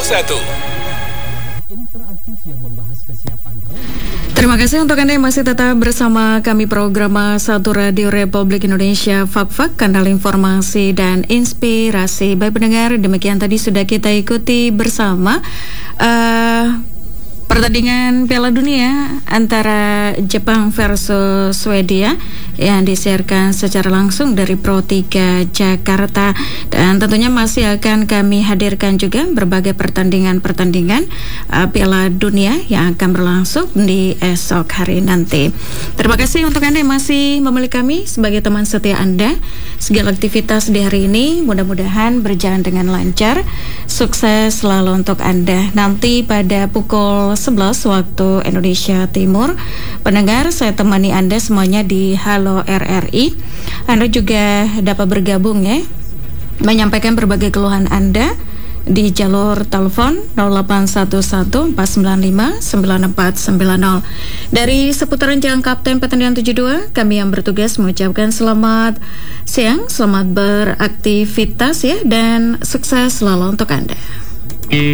Interaktif yang membahas kesiapan. Terima kasih untuk Anda yang masih tetap bersama kami program Satu Radio Republik Indonesia Fak-Fak, kanal informasi dan inspirasi. Baik pendengar, demikian tadi sudah kita ikuti bersama pertandingan Piala Dunia antara Jepang versus Swedia yang disiarkan secara langsung dari Pro 3 Jakarta, dan tentunya masih akan kami hadirkan juga berbagai pertandingan Piala Dunia yang akan berlangsung di esok hari nanti. Terima kasih untuk Anda yang masih memilih kami sebagai teman setia Anda. Segala aktivitas di hari ini mudah-mudahan berjalan dengan lancar. Sukses selalu untuk Anda. Nanti pada pukul 11 waktu Indonesia Timur, pendengar, saya temani Anda semuanya di Halo RRI. Anda juga dapat bergabung ya, menyampaikan berbagai keluhan Anda di jalur telepon 0811-495-9490. Dari seputaran Jalan Kapten Pertanian 72, kami yang bertugas mengucapkan selamat siang, selamat beraktivitas ya, dan sukses selalu untuk Anda.